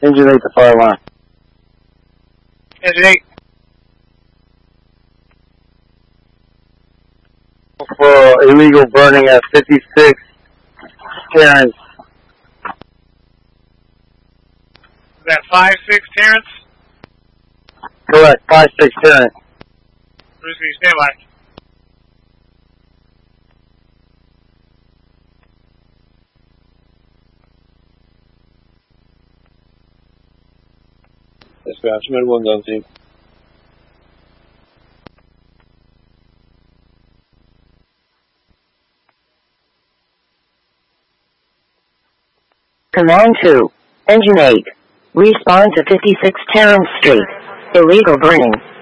Engine 8 to fire line. Engine 8. For illegal burning at 56 Terrence. Is that 5-6 Terrence? Correct, 5-6 Terrence. Brucey, stand by. Dispatch, mid 1 gun team. Command 2, Engine 8. Respond to 56 Terrence Street. Illegal burning.